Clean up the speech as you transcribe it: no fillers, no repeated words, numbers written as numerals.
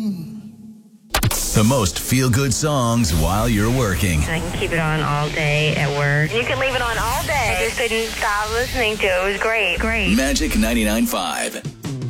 The most feel-good songs while you're working. I can keep it on all day at work. You can leave it on all day. I just couldn't stop listening to it. It was great. Magic 99.5.